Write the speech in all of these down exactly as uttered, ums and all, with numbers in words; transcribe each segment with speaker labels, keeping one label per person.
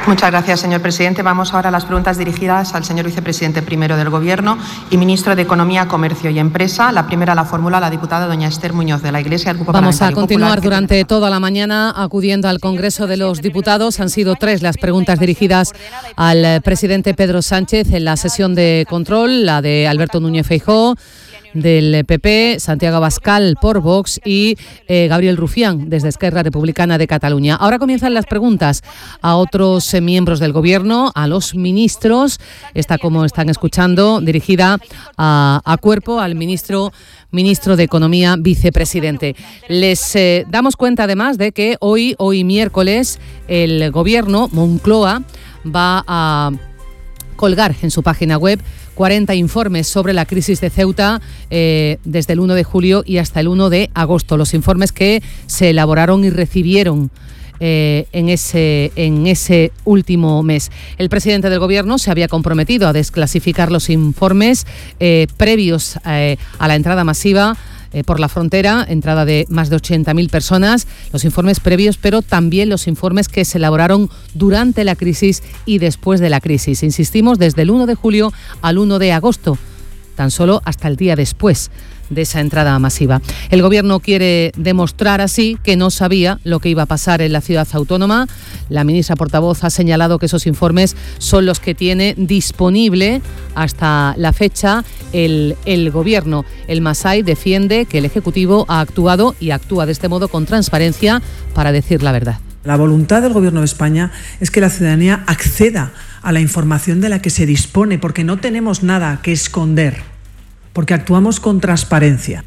Speaker 1: Muchas gracias, señor presidente. Vamos ahora a las preguntas dirigidas al señor vicepresidente primero del Gobierno y ministro de Economía, Comercio y Empresa. La primera la formula la diputada doña Esther Muñoz, de la Iglesia del Grupo
Speaker 2: Vamos
Speaker 1: Parlamentario
Speaker 2: a continuar
Speaker 1: Popular,
Speaker 2: durante toda la mañana acudiendo al Congreso de los Diputados. Han sido tres las preguntas dirigidas al presidente Pedro Sánchez en la sesión de control, la de Alberto Núñez Feijóo, del P P, Santiago Abascal por Vox y eh, Gabriel Rufián desde Esquerra Republicana de Cataluña. Ahora comienzan las preguntas a otros eh, miembros del Gobierno, a los ministros. Está, como están escuchando, dirigida a, a cuerpo al ministro ministro de Economía, vicepresidente. Les eh, damos cuenta además de que hoy, hoy miércoles, el Gobierno, Moncloa, va a colgar en su página web cuarenta informes sobre la crisis de Ceuta eh, desde el uno de julio y hasta el uno de agosto. Los informes que se elaboraron y recibieron eh, en, ese, en ese último mes. El presidente del Gobierno se había comprometido a desclasificar los informes eh, previos eh, a la entrada masiva Eh, por la frontera, entrada de más de ochenta mil personas, los informes previos, pero también los informes que se elaboraron durante la crisis y después de la crisis. Insistimos, desde el uno de julio al uno de agosto, tan solo hasta el día después de esa entrada masiva. El Gobierno quiere demostrar así que no sabía lo que iba a pasar en la ciudad autónoma. La ministra portavoz ha señalado que esos informes son los que tiene disponible hasta la fecha el, el Gobierno. El Masai defiende que el Ejecutivo ha actuado y actúa de este modo con transparencia para decir la verdad.
Speaker 3: La voluntad del Gobierno de España es que la ciudadanía acceda a la información de la que se dispone, porque no tenemos nada que esconder, porque actuamos con transparencia.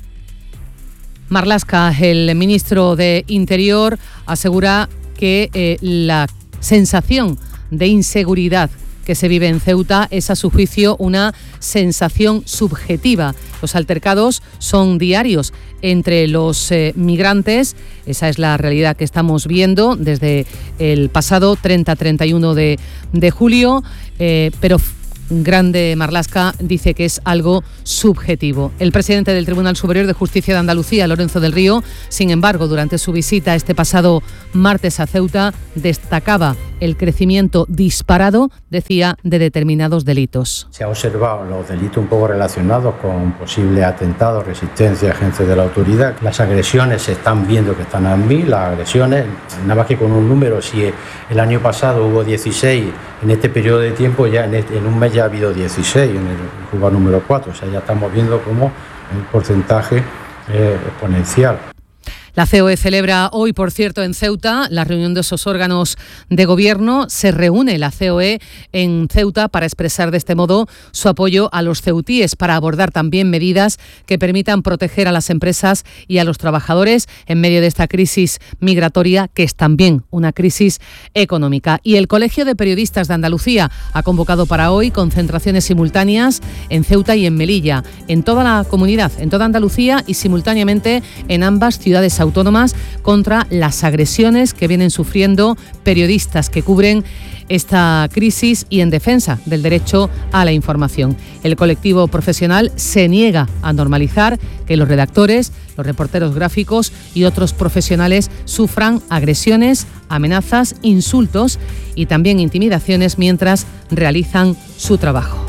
Speaker 2: Marlaska, el ministro de Interior, asegura que eh, la sensación de inseguridad que se vive en Ceuta es, a su juicio, una sensación subjetiva. Los altercados son diarios entre los eh, migrantes. Esa es la realidad que estamos viendo desde el pasado treinta a treinta y uno de, de julio, eh, pero Grande Marlaska dice que es algo subjetivo. El presidente del Tribunal Superior de Justicia de Andalucía, Lorenzo del Río, sin embargo, durante su visita este pasado martes a Ceuta, destacaba el crecimiento disparado, decía, de determinados delitos.
Speaker 4: Se ha observado los delitos un poco relacionados con posibles atentados, resistencia, agencias de la autoridad. Las agresiones se están viendo que están a mil, las agresiones, nada más que con un número. Si el año pasado hubo dieciséis, en este periodo de tiempo, ya en, este, en un mes ya ha habido dieciséis, en el juzgado número cuatro. O sea, ya estamos viendo como un porcentaje eh, exponencial.
Speaker 2: La C O E celebra hoy, por cierto, en Ceuta, la reunión de esos órganos de gobierno. Se reúne la C O E en Ceuta para expresar de este modo su apoyo a los ceutíes, para abordar también medidas que permitan proteger a las empresas y a los trabajadores en medio de esta crisis migratoria, que es también una crisis económica. Y el Colegio de Periodistas de Andalucía ha convocado para hoy concentraciones simultáneas en Ceuta y en Melilla, en toda la comunidad, en toda Andalucía y simultáneamente en ambas ciudades autónomas, contra las agresiones que vienen sufriendo periodistas que cubren esta crisis y en defensa del derecho a la información. El colectivo profesional se niega a normalizar que los redactores, los reporteros gráficos y otros profesionales sufran agresiones, amenazas, insultos y también intimidaciones mientras realizan su trabajo.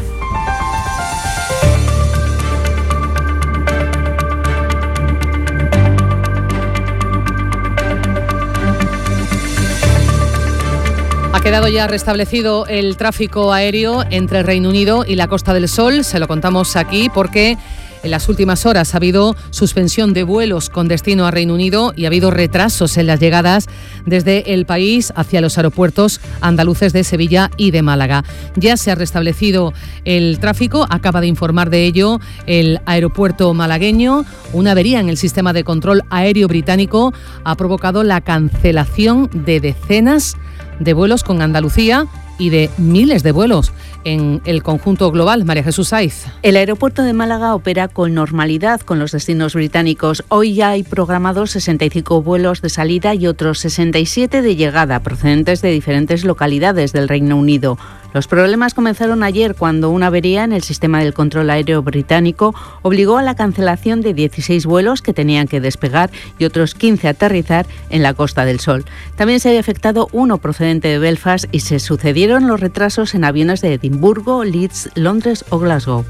Speaker 2: Ha quedado ya restablecido el tráfico aéreo entre Reino Unido y la Costa del Sol. Se lo contamos aquí porque en las últimas horas ha habido suspensión de vuelos con destino a Reino Unido y ha habido retrasos en las llegadas desde el país hacia los aeropuertos andaluces de Sevilla y de Málaga. Ya se ha restablecido el tráfico, acaba de informar de ello el aeropuerto malagueño. Una avería en el sistema de control aéreo británico ha provocado la cancelación de decenas de vuelos con Andalucía y de miles de vuelos en el conjunto global. María Jesús Saiz.
Speaker 5: El aeropuerto de Málaga opera con normalidad con los destinos británicos. Hoy ya hay programados sesenta y cinco vuelos de salida y otros sesenta y siete de llegada, procedentes de diferentes localidades del Reino Unido. Los problemas comenzaron ayer cuando una avería en el sistema del control aéreo británico obligó a la cancelación de dieciséis vuelos que tenían que despegar y otros quince aterrizar en la Costa del Sol. También se había afectado uno procedente de Belfast y se sucedieron los retrasos en aviones de Edimburgo, Leeds, Londres o Glasgow.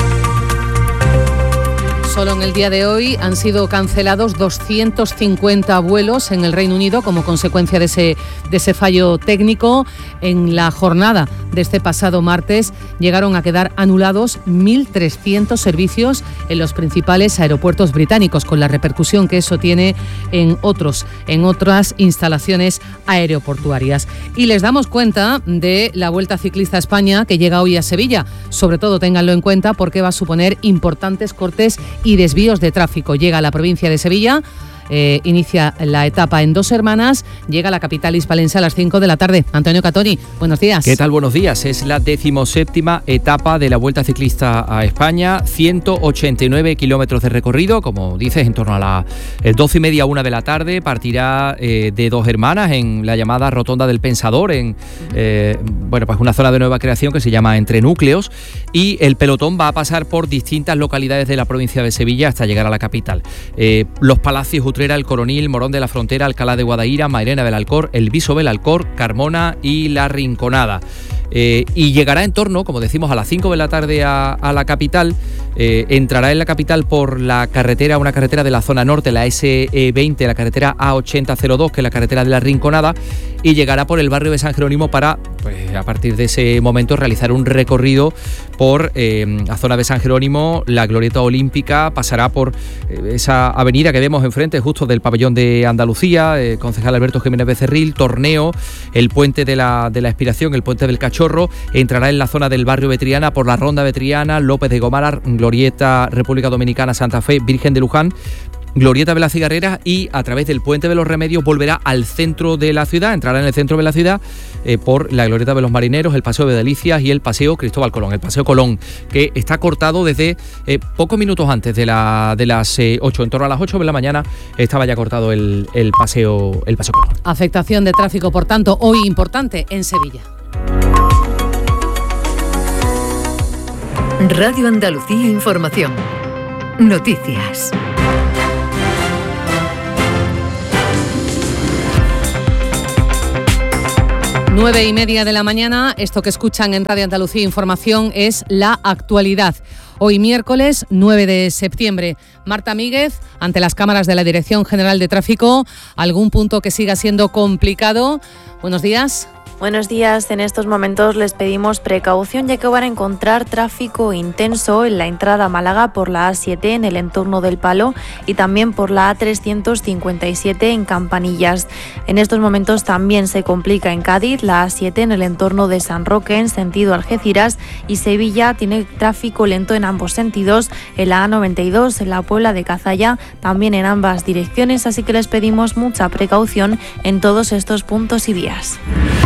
Speaker 2: Solo en el día de hoy han sido cancelados doscientos cincuenta vuelos en el Reino Unido como consecuencia de ese, de ese fallo técnico. En la jornada de este pasado martes llegaron a quedar anulados mil trescientos servicios en los principales aeropuertos británicos, con la repercusión que eso tiene en otros, en otras instalaciones aeroportuarias. Y les damos cuenta de la Vuelta Ciclista a España que llega hoy a Sevilla. Sobre todo ténganlo en cuenta porque va a suponer importantes cortes y desvíos de tráfico. Llega a la provincia de Sevilla, eh, inicia la etapa en Dos Hermanas, llega a la capital hispalense a las cinco de la tarde. Antonio Catoni, buenos días.
Speaker 6: ¿Qué tal? Buenos días. Es la decimoséptima etapa de la Vuelta Ciclista a España, ciento ochenta y nueve kilómetros de recorrido, como dices, en torno a las doce y media, una de la tarde. Partirá eh, de Dos Hermanas en la llamada Rotonda del Pensador, en eh, bueno, pues una zona de nueva creación que se llama Entre Núcleos, y el pelotón va a pasar por distintas localidades de la provincia de Sevilla hasta llegar a la capital. Eh, Los Palacios, Utrera, El Coronil, Morón de la Frontera, Alcalá de Guadaira, Mairena del Alcor, El Viso Belalcor, Carmona y La Rinconada. Eh, y llegará en torno, como decimos, a las cinco de la tarde a, a la capital. Eh, entrará en la capital por la carretera, una carretera de la zona norte, la ese veinte, la carretera A ochenta cero dos, que es la carretera de La Rinconada, y llegará por el barrio de San Jerónimo para, pues, a partir de ese momento, realizar un recorrido por eh, la zona de San Jerónimo, la Glorieta Olímpica, pasará por eh, esa avenida que vemos enfrente, justo del Pabellón de Andalucía, eh, concejal Alberto Jiménez Becerril, Torneo, el puente de la, de la Expiración, el puente del Cachorro, entrará en la zona del barrio Betriana por la Ronda Betriana, López de Gomara, Glorieta República Dominicana, Santa Fe, Virgen de Luján, Glorieta de la Cigarrera, y a través del Puente de los Remedios volverá al centro de la ciudad, entrará en el centro de la ciudad eh, por la Glorieta de los Marineros, el Paseo de Delicias y el Paseo Cristóbal Colón, el Paseo Colón, que está cortado desde eh, pocos minutos antes de, la, de las eh, ocho, en torno a las ocho de la mañana estaba ya cortado el, el, paseo, el Paseo Colón.
Speaker 2: Afectación de tráfico, por tanto, hoy importante en Sevilla.
Speaker 7: Radio Andalucía Información. Noticias.
Speaker 2: Nueve y media de la mañana, esto que escuchan en Radio Andalucía Información es la actualidad. Hoy miércoles nueve de septiembre. Marta Míguez, ante las cámaras de la Dirección General de Tráfico, ¿algún punto que siga siendo complicado? Buenos días.
Speaker 8: Buenos días. En estos momentos les pedimos precaución ya que van a encontrar tráfico intenso en la entrada a Málaga por la A siete en el entorno del Palo y también por la A trescientos cincuenta y siete en Campanillas. En estos momentos también se complica en Cádiz la A siete en el entorno de San Roque en sentido Algeciras, y Sevilla tiene tráfico lento en ambos sentidos en la A noventa y dos en la Puebla de Cazalla, también en ambas direcciones, así que les pedimos mucha precaución en todos estos puntos y vías.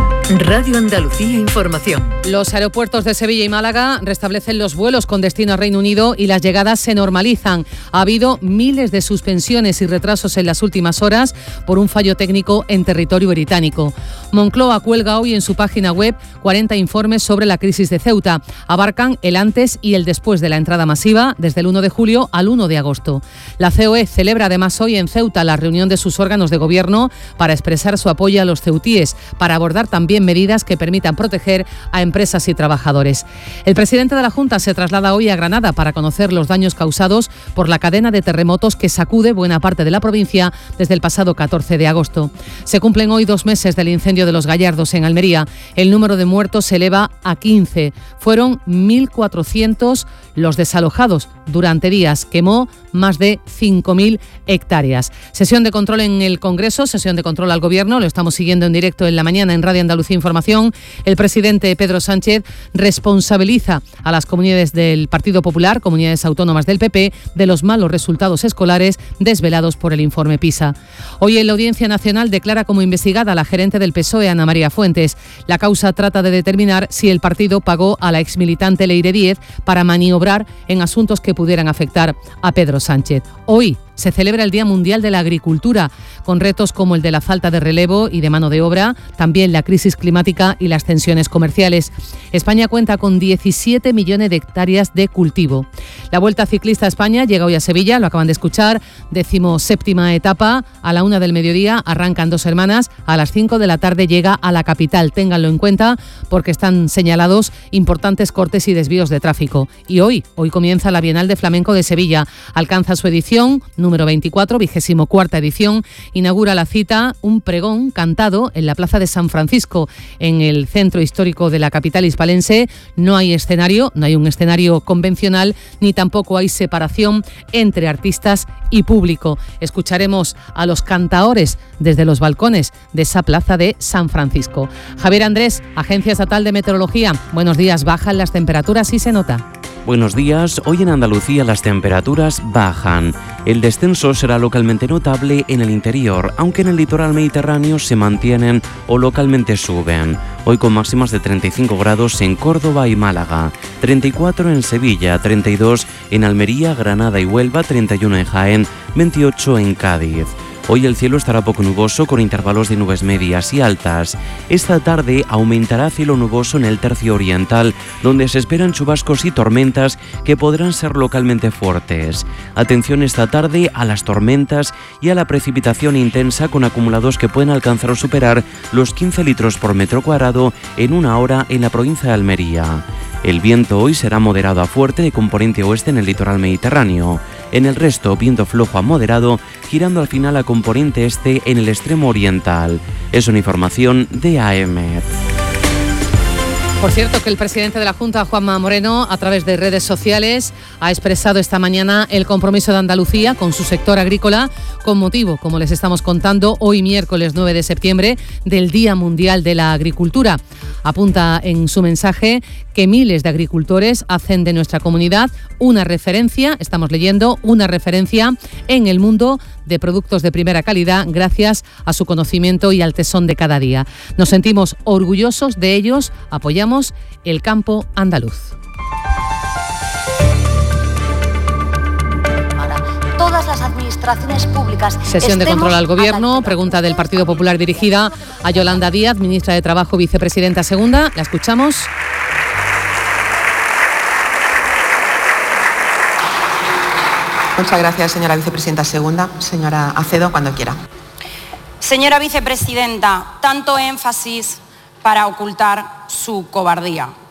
Speaker 7: Radio Andalucía Información.
Speaker 2: Los aeropuertos de Sevilla y Málaga restablecen los vuelos con destino a Reino Unido y las llegadas se normalizan. Ha habido miles de suspensiones y retrasos en las últimas horas por un fallo técnico en territorio británico. Moncloa cuelga hoy en su página web cuarenta informes sobre la crisis de Ceuta. Abarcan el antes y el después de la entrada masiva, desde el uno de julio al uno de agosto. La C O E celebra además hoy en Ceuta la reunión de sus órganos de gobierno para expresar su apoyo a los ceutíes, para abordar también medidas que permitan proteger a empresas y trabajadores. El presidente de la Junta se traslada hoy a Granada para conocer los daños causados por la cadena de terremotos que sacude buena parte de la provincia desde el pasado catorce de agosto. Se cumplen hoy dos meses del incendio de Los Gallardos en Almería. El número de muertos se eleva a quince. Fueron mil cuatrocientos los desalojados durante días. Quemó más de cinco mil hectáreas. Sesión de control en el Congreso, sesión de control al Gobierno. Lo estamos siguiendo en directo en la mañana en Radio Andalucía Información. El presidente Pedro Sánchez responsabiliza a las comunidades del Partido Popular, comunidades autónomas del P P, de los malos resultados escolares desvelados por el informe PISA. Hoy en la Audiencia Nacional declara como investigada la gerente del P S O E, Ana María Fuentes. La causa trata de determinar si el partido pagó a la exmilitante Leire Díez para maniobrar en asuntos que pudieran afectar a Pedro Sánchez. Hoy se celebra el Día Mundial de la Agricultura, con retos como el de la falta de relevo y de mano de obra, también la crisis climática y las tensiones comerciales. España cuenta con diecisiete millones de hectáreas de cultivo. La Vuelta Ciclista a España llega hoy a Sevilla, lo acaban de escuchar, decimoséptima etapa, a la una del mediodía arrancan Dos Hermanas, a las cinco de la tarde llega a la capital. Ténganlo en cuenta porque están señalados importantes cortes y desvíos de tráfico. Y hoy, hoy comienza la Bienal de Flamenco de Sevilla. Alcanza su edición número veinticuatro, vigésimo cuarta edición. Inaugura la cita un pregón cantado en la Plaza de San Francisco, en el centro histórico de la capital hispalense. No hay escenario, no hay un escenario convencional, ni tampoco hay separación entre artistas y público. Escucharemos a los cantaores desde los balcones de esa Plaza de San Francisco. Javier Andrés, Agencia Estatal de Meteorología. Buenos días, bajan las temperaturas y se nota.
Speaker 9: Buenos días, hoy en Andalucía las temperaturas bajan. El descenso será localmente notable en el interior, aunque en el litoral mediterráneo se mantienen o localmente suben. Hoy con máximas de treinta y cinco grados en Córdoba y Málaga, treinta y cuatro en Sevilla, treinta y dos en Almería, Granada y Huelva, treinta y uno en Jaén, veintiocho en Cádiz. Hoy el cielo estará poco nuboso con intervalos de nubes medias y altas. Esta tarde aumentará cielo nuboso en el tercio oriental, donde se esperan chubascos y tormentas que podrán ser localmente fuertes. Atención esta tarde a las tormentas y a la precipitación intensa con acumulados que pueden alcanzar o superar los quince litros por metro cuadrado en una hora en la provincia de Almería. El viento hoy será moderado a fuerte de componente oeste en el litoral mediterráneo. En el resto, viento flojo a moderado, girando al final a componente este en el extremo oriental. Es una información de A E M E T.
Speaker 2: Por cierto, que el presidente de la Junta, Juanma Moreno, a través de redes sociales, ha expresado esta mañana el compromiso de Andalucía con su sector agrícola con motivo, como les estamos contando, hoy miércoles nueve de septiembre, del Día Mundial de la Agricultura. Apunta en su mensaje que miles de agricultores hacen de nuestra comunidad una referencia, estamos leyendo, una referencia en el mundo de productos de primera calidad gracias a su conocimiento y al tesón de cada día. Nos sentimos orgullosos de ellos, apoyamos el campo andaluz.
Speaker 10: Todas las administraciones públicas.
Speaker 2: Sesión de control al Gobierno, pregunta del Partido Popular dirigida a Yolanda Díaz, ministra de Trabajo, vicepresidenta segunda. La escuchamos.
Speaker 1: Muchas gracias, señora vicepresidenta segunda. Señora Acedo, cuando quiera.
Speaker 11: Señora vicepresidenta, tanto énfasis para ocultar su cobardía.